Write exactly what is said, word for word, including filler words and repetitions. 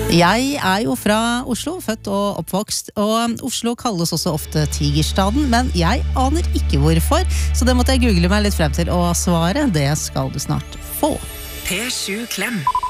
Jeg er jo fra Oslo, født og oppvokst, og Oslo kalles også ofte Tigerstaden, men jeg aner ikke hvorfor, så det måtte jeg google meg litt frem til, og svaret, det skal du snart få. P sju Klem.